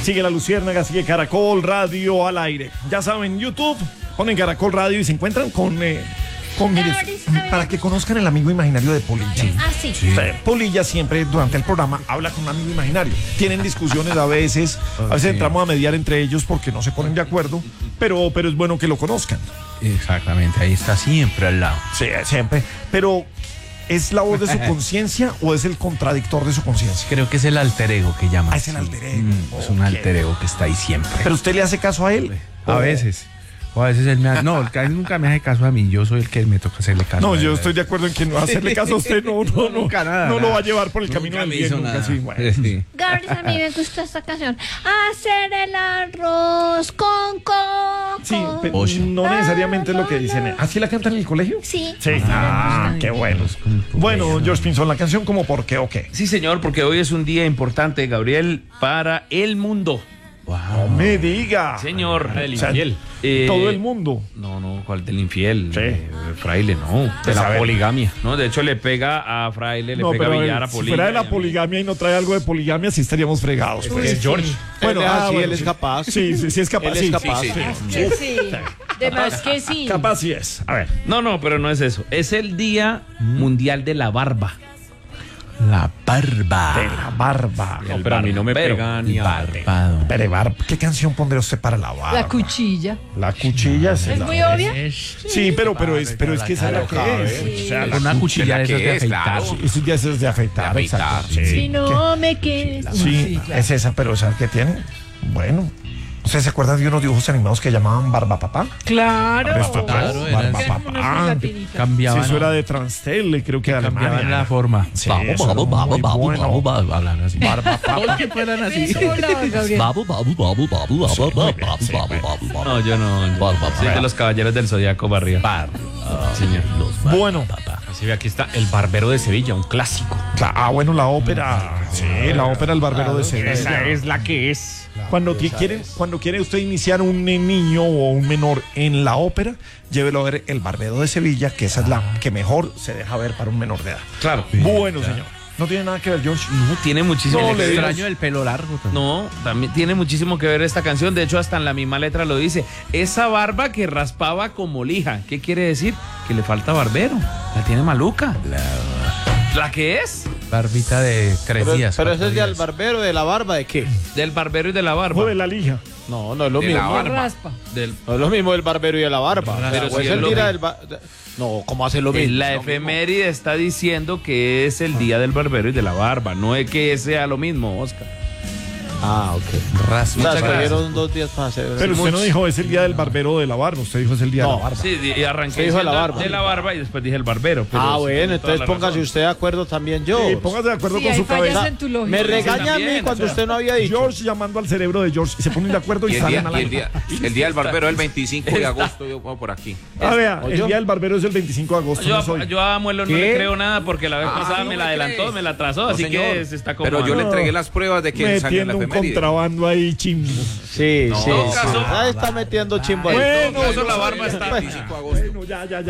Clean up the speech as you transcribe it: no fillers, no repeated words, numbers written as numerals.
Sigue La Luciérnaga, sigue Caracol Radio al aire. Ya saben, YouTube, ponen Caracol Radio y se encuentran con mire, para que conozcan el amigo imaginario de Polilla. Sí. Polilla siempre durante el programa habla con un amigo imaginario. Tienen discusiones a veces entramos a mediar entre ellos porque no se ponen de acuerdo, pero es bueno que lo conozcan. Exactamente, ahí está siempre al lado. Sí, siempre. Pero, ¿es la voz de su conciencia o es el contradictor de su conciencia? Creo que es el alter ego que llaman. Es el alter ego. Es un alter ego que está ahí siempre. ¿Pero usted le hace caso a él? A veces. O a veces él me hace... No, él nunca me hace caso a mí. Yo soy el que me toca hacerle caso. No, yo estoy de acuerdo en que no hacerle caso a usted Nunca nada. No lo va a llevar por el camino del bien. Nunca. Sí, bueno. Sí. Gabriel, a mí me gusta esta canción. Hacer el arroz con coco. Sí, pero no necesariamente es lo que dicen. ¿Así la cantan en el colegio? Sí. Sí. Qué bueno. Bueno, George Pinzón, la canción como por qué o qué. Sí, señor, porque hoy es un día importante, Gabriel, para el mundo. No me diga. Señor. O sea, todo el mundo. No, ¿cuál del infiel? Sí. Fraile, no. Pues a ver. Poligamia. No, de hecho le pega a Fraile, le pega a Villar, a si Polilla. fuera de la poligamia y no trae algo de poligamia, sí estaríamos fregados. Es George. Bueno, él es capaz. Sí, es capaz. Él es capaz. Sí. De más que sí. Capaz sí es. A ver. No, pero no es eso. Es el Día Mundial de la Barba. La barba. De la barba. No, pero a mí no me pega ni a Barbado. Pero, ¿qué canción pondría usted para la barba? La cuchilla. La cuchilla. ¿Es muy obvia? Sí, pero es que esa es la que es. O sea, Una cuchilla de esas de afeitar. claro. Eso ya es de afeitar. De afeitar, exacto. sí. Si no me quedes. Sí, es esa, pero ¿sabes qué tiene? Bueno. ¿Ustedes se acuerdan de unos dibujos animados que llamaban Barba Papá? Claro. Claro, era Barba así. Papá. Sí, Cambiaban. eso era de Transtel, creo que de Cambiaban Alemania. la forma. Sí, eso era muy bueno. Hablan así. Barba Papá. Todo el tiempo eran así. ¿Cómo hablabas, Gabriel? No, yo no. Soy de los caballeros del Zodiaco Barría. Señor. Bueno. Así ve, aquí está El Barbero de Sevilla, un clásico. Bueno, la ópera. Sí, la ópera El Barbero de Sevilla. Esa es la que es. Cuando quiere usted iniciar un niño o un menor en la ópera, llévelo a ver El Barbero de Sevilla, que esa es la que mejor se deja ver para un menor de edad. Claro. Bueno, señor. No tiene nada que ver, George. No, tiene muchísimo No, que le ver. Extraño el pelo largo. No, también tiene muchísimo que ver esta canción. De hecho, hasta en la misma letra lo dice. Esa barba que raspaba como lija. ¿Qué quiere decir? Que le falta barbero. La tiene maluca. ¿La que es? Barbita de 3 días. Pero ese 4 es del días. barbero de la barba, ¿de qué? Del barbero y de la barba. O de la lija. No es lo De la mismo. barba. Raspa. No es lo mismo del barbero y de la barba. Pero O si es es el lo día mismo. del No, ¿cómo hace lo mismo? La efeméride está diciendo que es el día del barbero y de la barba. No es que sea lo mismo, Oscar. Ah, ok. Raspa. O sea, Muchas escogieron 2 días para hacer. Pero usted no dijo es el día del barbero de la barba, usted dijo es el día de la barba. Sí, y arranqué Se dijo de la diciendo barba. de la barba y después dije el barbero. pero Ah, sí, bueno, tiene toda entonces la póngase razón. usted de acuerdo también yo. Sí, póngase de acuerdo Sí, con ahí su fallas cabeza. en tu lógica. Me regaña a también, mí cuando o sea, usted no había dicho. George llamando al cerebro de George y se ponen de acuerdo y, Y salen a la... el día del barbero es el 25 de agosto, yo pongo por aquí. Vea, ¿O el yo? día del barbero es el 25 de agosto. no es hoy. Yo a Muelo no ¿Qué? le creo nada porque la vez pasada no me me la adelantó, crees. me la atrasó, No, así señor. que se está como. Pero yo le entregué las pruebas de que salió en la Metiendo un efeméride. contrabando ahí chimbo. Sí, sí. todo caso- Ahí está metiendo chimbo ahí. Bueno, Eso la barba está. 25 de agosto. Bueno, ya.